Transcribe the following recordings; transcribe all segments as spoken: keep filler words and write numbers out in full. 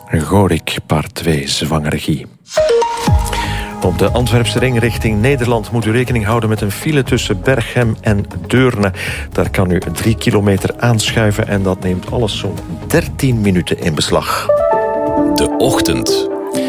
Gorik, part twee, zwangeregie. Op de Antwerpse ring richting Nederland moet u rekening houden met een file tussen Berchem en Deurne. Daar kan u drie kilometer aanschuiven en dat neemt alles zo'n dertien minuten in beslag. De Ochtend.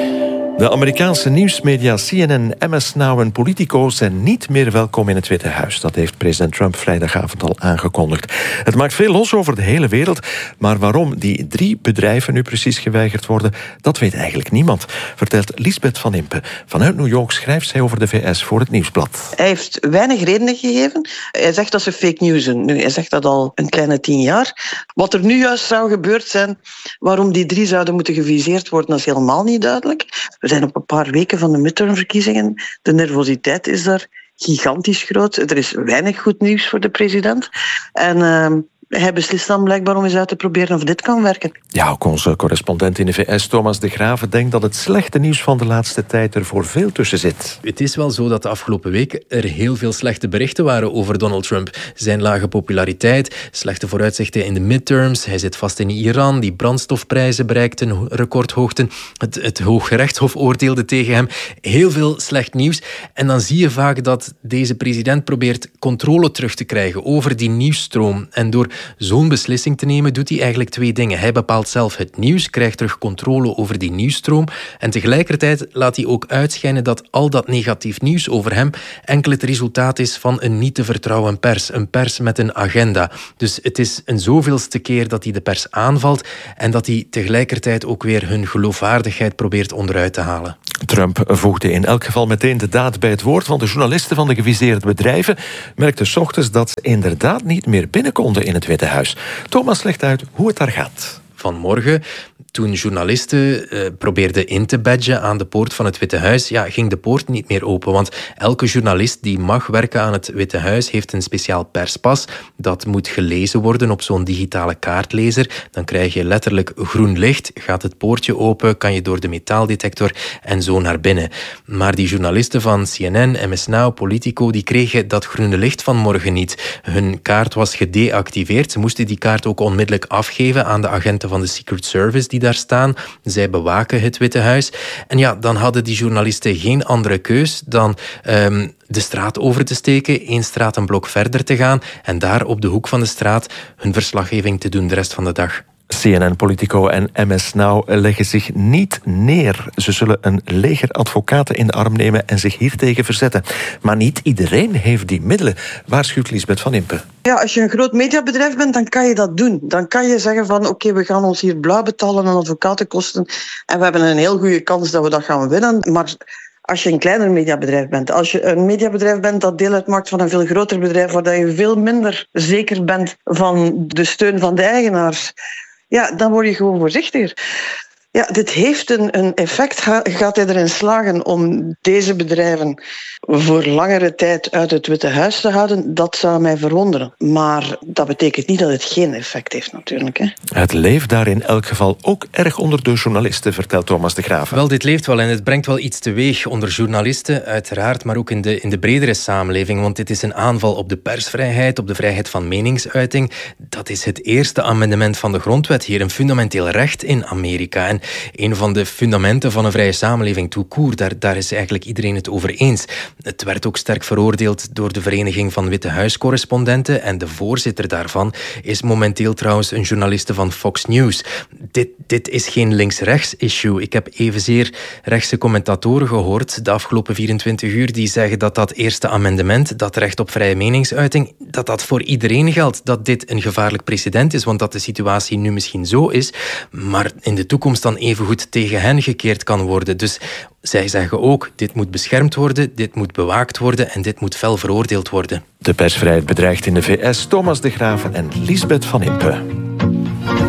De Amerikaanse nieuwsmedia C N N, M S Now en Politico zijn niet meer welkom in het Witte Huis. Dat heeft president Trump vrijdagavond al aangekondigd. Het maakt veel los over de hele wereld, maar waarom die drie bedrijven nu precies geweigerd worden, dat weet eigenlijk niemand, vertelt Lisbeth van Impe. Vanuit New York schrijft zij over de V S voor het Nieuwsblad. Hij heeft weinig redenen gegeven. Hij zegt dat ze fake news doen. Nu, hij zegt dat al een kleine tien jaar. Wat er nu juist zou gebeurd zijn, waarom die drie zouden moeten geviseerd worden, dat is helemaal niet duidelijk. We zijn op een paar weken van de midtermverkiezingen. De nervositeit is daar gigantisch groot. Er is weinig goed nieuws voor de president. En uh, hij beslist dan blijkbaar om eens uit te proberen of dit kan werken. Ja, ook onze correspondent in de V S, Thomas de Grave, denkt dat het slechte nieuws van de laatste tijd er voor veel tussen zit. Het is wel zo dat de afgelopen weken er heel veel slechte berichten waren over Donald Trump. Zijn lage populariteit, slechte vooruitzichten in de midterms, hij zit vast in Iran, die brandstofprijzen bereikten recordhoogten, het, het Hooggerechtshof oordeelde tegen hem. Heel veel slecht nieuws. En dan zie je vaak dat deze president probeert controle terug te krijgen over die nieuwsstroom. En door zo'n beslissing te nemen, doet hij eigenlijk twee dingen. Hij bepaalt zelf het nieuws, krijgt terug controle over die nieuwsstroom en tegelijkertijd laat hij ook uitschijnen dat al dat negatief nieuws over hem enkel het resultaat is van een niet te vertrouwen pers. Een pers met een agenda. Dus het is een zoveelste keer dat hij de pers aanvalt en dat hij tegelijkertijd ook weer hun geloofwaardigheid probeert onderuit te halen. Trump voegde in elk geval meteen de daad bij het woord, want de journalisten van de geviseerde bedrijven merkten 's ochtends dat ze inderdaad niet meer binnen konden in het Witte Huis. Thomas legt uit hoe het daar gaat. Vanmorgen, toen journalisten uh, probeerden in te badgen aan de poort van het Witte Huis, ja, ging de poort niet meer open. Want elke journalist die mag werken aan het Witte Huis heeft een speciaal perspas. Dat moet gelezen worden op zo'n digitale kaartlezer. Dan krijg je letterlijk groen licht, gaat het poortje open, kan je door de metaaldetector en zo naar binnen. Maar die journalisten van C N N, M S Now, Politico, die kregen dat groene licht vanmorgen niet. Hun kaart was gedeactiveerd. Ze moesten die kaart ook onmiddellijk afgeven aan de agenten van de Secret Service die daar staan. Zij bewaken het Witte Huis. En ja, dan hadden die journalisten geen andere keus dan um, de straat over te steken, één straat een blok verder te gaan en daar op de hoek van de straat hun verslaggeving te doen de rest van de dag. C N N, Politico en M S Now leggen zich niet neer. Ze zullen een leger advocaten in de arm nemen en zich hiertegen verzetten. Maar niet iedereen heeft die middelen, waarschuwt Lisbeth van Impe. Ja, als je een groot mediabedrijf bent, dan kan je dat doen. Dan kan je zeggen van, oké, okay, we gaan ons hier blauw betalen aan advocatenkosten en we hebben een heel goede kans dat we dat gaan winnen. Maar als je een kleiner mediabedrijf bent, als je een mediabedrijf bent dat deel uitmaakt van een veel groter bedrijf, waar je veel minder zeker bent van de steun van de eigenaars, ja, dan word je gewoon voorzichtiger. Ja, dit heeft een, een effect. Ga, gaat hij erin slagen om deze bedrijven voor langere tijd uit het Witte Huis te houden? Dat zou mij verwonderen. Maar dat betekent niet dat het geen effect heeft natuurlijk. Hè. Het leeft daar in elk geval ook erg onder de journalisten, vertelt Thomas de Grave. Wel, dit leeft wel en het brengt wel iets teweeg onder journalisten, uiteraard, maar ook in de, in de bredere samenleving. Want dit is een aanval op de persvrijheid, op de vrijheid van meningsuiting. Dat is het eerste amendement van de grondwet hier, een fundamenteel recht in Amerika. En een van de fundamenten van een vrije samenleving, tout court, daar, daar is eigenlijk iedereen het over eens. Het werd ook sterk veroordeeld door de Vereniging van Witte Huiscorrespondenten en de voorzitter daarvan is momenteel trouwens een journaliste van Fox News. Dit, dit is geen links-rechts issue. Ik heb evenzeer rechtse commentatoren gehoord de afgelopen vierentwintig uur die zeggen dat dat eerste amendement, dat recht op vrije meningsuiting, dat dat voor iedereen geldt, dat dit een gevaarlijk precedent is, want dat de situatie nu misschien zo is, maar in de toekomst dan evengoed tegen hen gekeerd kan worden. Dus zij zeggen ook, dit moet beschermd worden, dit moet bewaakt worden en dit moet fel veroordeeld worden. De persvrijheid bedreigt in de V S, Thomas de Grave en Lisbeth van Impe.